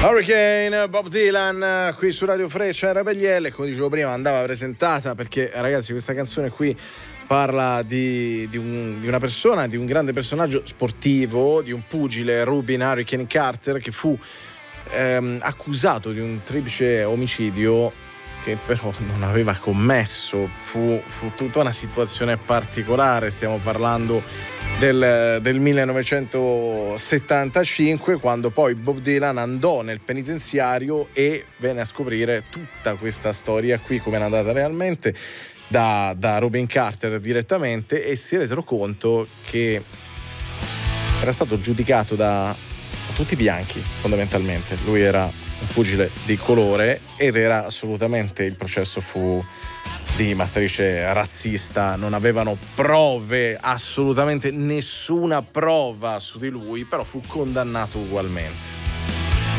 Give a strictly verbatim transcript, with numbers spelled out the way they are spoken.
Hurricane, Bob Dylan, qui su Radio Freccia e R P G L. Come dicevo prima, andava presentata perché, ragazzi, questa canzone qui parla di, di, un, di una persona, di un grande personaggio sportivo, di un pugile, Rubin Hurricane Carter, che fu ehm, accusato di un triplice omicidio che però non aveva commesso. Fu, fu tutta una situazione particolare. Stiamo parlando del, del millenovecentosettantacinque, quando poi Bob Dylan andò nel penitenziario e venne a scoprire tutta questa storia qui, come è andata realmente, da, da Rubin Carter direttamente, e si resero conto che era stato giudicato da tutti bianchi, fondamentalmente. Lui era un pugile di colore ed era assolutamente, il processo fu di matrice razzista, non avevano prove, assolutamente nessuna prova su di lui, però fu condannato ugualmente.